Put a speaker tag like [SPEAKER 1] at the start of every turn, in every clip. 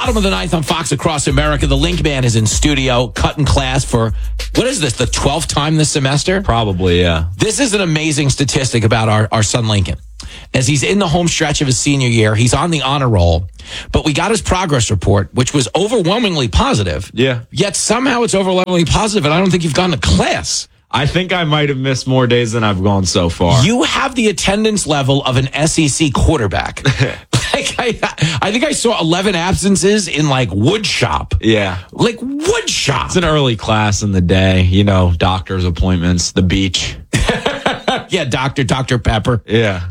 [SPEAKER 1] Bottom of the ninth on Fox Across America. The Link Man is in studio, cutting class for, what is this, the 12th time this semester?
[SPEAKER 2] Probably, yeah.
[SPEAKER 1] This is an amazing statistic about our son Lincoln. As he's in the home stretch of his senior year, he's on the honor roll, but we got his progress report, which was overwhelmingly positive.
[SPEAKER 2] Yeah.
[SPEAKER 1] Yet somehow it's overwhelmingly positive, and I don't think you've gone to class.
[SPEAKER 2] I think I might have missed more days than I've gone so far.
[SPEAKER 1] You have the attendance level of an SEC quarterback. I think I saw 11 absences in like wood shop.
[SPEAKER 2] Yeah.
[SPEAKER 1] Like wood shop.
[SPEAKER 2] It's an early class in the day, doctor's appointments, the beach.
[SPEAKER 1] Yeah, Dr. Pepper.
[SPEAKER 2] Yeah.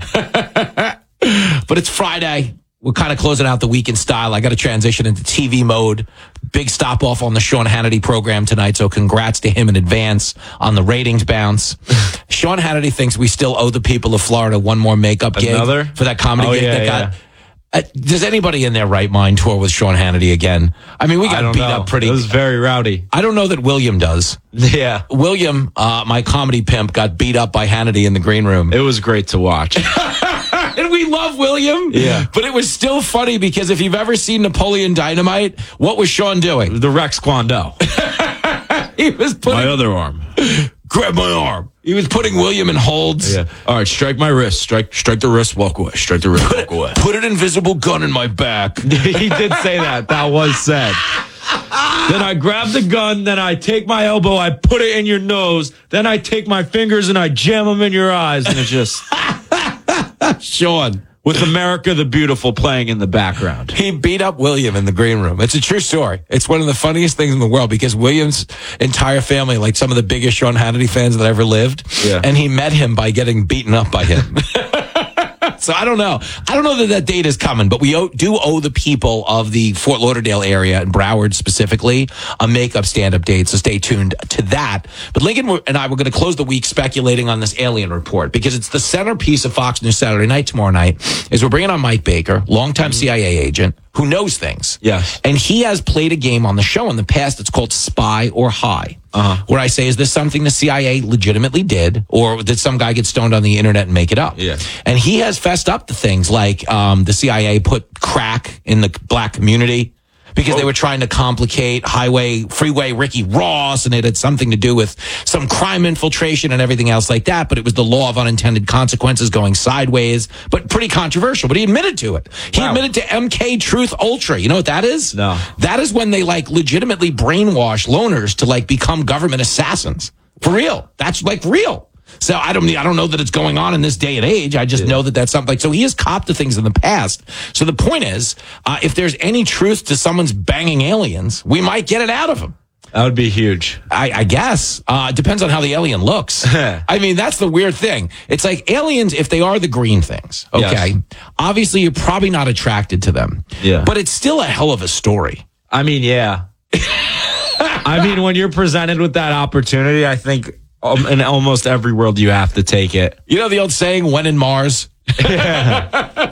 [SPEAKER 1] But it's Friday. We're kind of closing out the week in style. I got to transition into TV mode. Big stop off on the Sean Hannity program tonight. So congrats to him in advance on the ratings bounce. Sean Hannity thinks we still owe the people of Florida one more makeup gig for that comedy gig that got. Does anybody in their right mind tour with Sean Hannity again? I mean, we got beat up pretty.
[SPEAKER 2] It was very rowdy.
[SPEAKER 1] I don't know that William does.
[SPEAKER 2] Yeah.
[SPEAKER 1] William, my comedy pimp, got beat up by Hannity in the green room.
[SPEAKER 2] It was great to watch.
[SPEAKER 1] And we love William.
[SPEAKER 2] Yeah.
[SPEAKER 1] But it was still funny because if you've ever seen Napoleon Dynamite, what was Sean doing?
[SPEAKER 2] The Rex Kwon Do.
[SPEAKER 1] He was putting...
[SPEAKER 2] My other arm.
[SPEAKER 1] Grab my arm. He was putting William in holds.
[SPEAKER 2] Yeah. All right, strike my wrist. Strike the wrist, walk away. Strike the wrist, walk away.
[SPEAKER 1] Put an invisible gun in my back.
[SPEAKER 2] He did say that. That was said. Then I grab the gun, then I take my elbow, I put it in your nose, then I take my fingers and I jam them in your eyes, and it's just...
[SPEAKER 1] Sean.
[SPEAKER 2] With America the Beautiful playing in the background.
[SPEAKER 1] He beat up William in the green room. It's a true story. It's one of the funniest things in the world because William's entire family, like some of the biggest Sean Hannity fans that ever lived, and he met him by getting beaten up by him. So I don't know. I don't know that date is coming, but we do owe the people of the Fort Lauderdale area and Broward specifically a makeup stand-up date, so stay tuned to that. But Lincoln and I were going to close the week speculating on this alien report because it's the centerpiece of Fox News Saturday Night tomorrow night, is we're bringing on Mike Baker, longtime CIA agent, who knows things.
[SPEAKER 2] Yes.
[SPEAKER 1] And he has played a game on the show in the past that's called Spy or High. Where I say, is this something the CIA legitimately did, or did some guy get stoned on the internet and make it up?
[SPEAKER 2] Yeah.
[SPEAKER 1] And he has fessed up to things like the CIA put crack in the black community because they were trying to complicate freeway Ricky Ross, and it had something to do with some crime infiltration and everything else like that, but it was the law of unintended consequences going sideways, but pretty controversial. But he admitted to it. He admitted to MK Truth Ultra. You know what that is?
[SPEAKER 2] No.
[SPEAKER 1] That is when they legitimately brainwash loners to become government assassins. For real. That's real. So I don't know that it's going on in this day and age. I just know that that's something. So he has copped to things in the past. So the point is, if there's any truth to someone's banging aliens, we might get it out of him.
[SPEAKER 2] That would be huge.
[SPEAKER 1] I guess. Depends on how the alien looks. I mean, that's the weird thing. It's like aliens, if they are the green things, okay, obviously you're probably not attracted to them.
[SPEAKER 2] Yeah.
[SPEAKER 1] But it's still a hell of a story.
[SPEAKER 2] I mean, yeah. I mean, when you're presented with that opportunity, I think... in almost every world, you have to take it.
[SPEAKER 1] You know the old saying, when in Mars?
[SPEAKER 2] Yeah.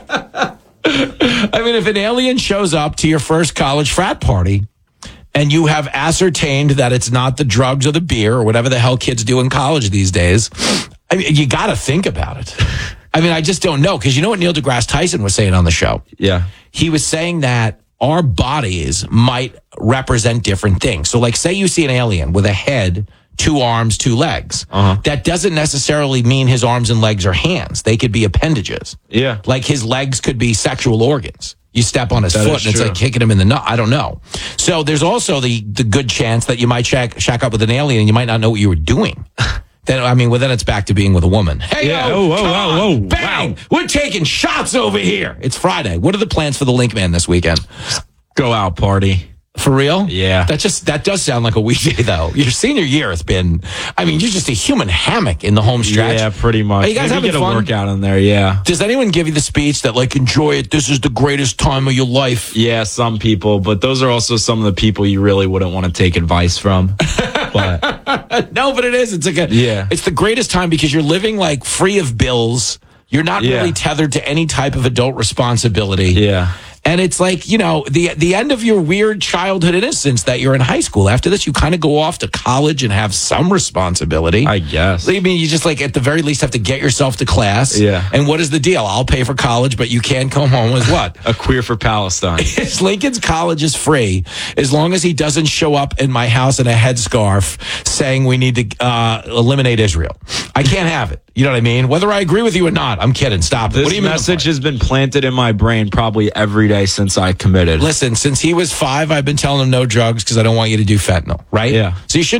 [SPEAKER 1] I mean, if an alien shows up to your first college frat party and you have ascertained that it's not the drugs or the beer or whatever the hell kids do in college these days, I mean, you got to think about it. I mean, I just don't know. Because you know what Neil deGrasse Tyson was saying on the show?
[SPEAKER 2] Yeah.
[SPEAKER 1] He was saying that our bodies might represent different things. So, say you see an alien with a head, 2 arms, 2 legs. That doesn't necessarily mean his arms and legs are hands. They could be appendages.
[SPEAKER 2] Yeah.
[SPEAKER 1] Like his legs could be sexual organs. You step on his foot and it's
[SPEAKER 2] true.
[SPEAKER 1] like kicking him in the nut. I don't know. So there's also the good chance that you might shack up with an alien and you might not know what you were doing. Then it's back to being with a woman. Hey, whoa, bang! Wow. We're taking shots over here. It's Friday. What are the plans for the Link Man this weekend?
[SPEAKER 2] Go out party.
[SPEAKER 1] For real?
[SPEAKER 2] Yeah.
[SPEAKER 1] That does sound like a weekday, though. Your senior year has been, you're just a human hammock in the home stretch.
[SPEAKER 2] Yeah, pretty much.
[SPEAKER 1] Are you guys having
[SPEAKER 2] get
[SPEAKER 1] fun?
[SPEAKER 2] a workout in there, yeah.
[SPEAKER 1] Does anyone give you the speech that, enjoy it, this is the greatest time of your life?
[SPEAKER 2] Yeah, some people, but those are also some of the people you really wouldn't want to take advice from. But
[SPEAKER 1] no, but it is. It's it's the greatest time because you're living, free of bills. You're not really tethered to any type of adult responsibility.
[SPEAKER 2] Yeah.
[SPEAKER 1] And it's like, you know, the end of your weird childhood innocence that you're in high school. After this, you kind of go off to college and have some responsibility.
[SPEAKER 2] I guess.
[SPEAKER 1] I mean, you just like at the very least have to get yourself to class.
[SPEAKER 2] Yeah.
[SPEAKER 1] And what is the deal? I'll pay for college, but you can't come home with what?
[SPEAKER 2] A queer for Palestine.
[SPEAKER 1] Lincoln's college is free as long as he doesn't show up in my house in a headscarf saying we need to eliminate Israel. I can't have it. You know what I mean? Whether I agree with you or not. I'm kidding. Stop it.
[SPEAKER 2] This
[SPEAKER 1] What do you mean?
[SPEAKER 2] message has been planted in my brain probably every day since I committed.
[SPEAKER 1] Listen, since he was 5, I've been telling him no drugs because I don't want you to do fentanyl, right?
[SPEAKER 2] Yeah.
[SPEAKER 1] So you should